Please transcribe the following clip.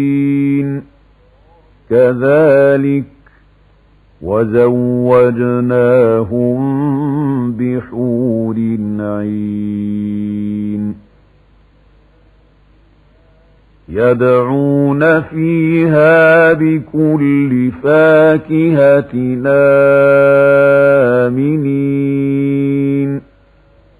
كذلك وزوجناهم بحور عين يدعون فيها بكل فاكهة آمنين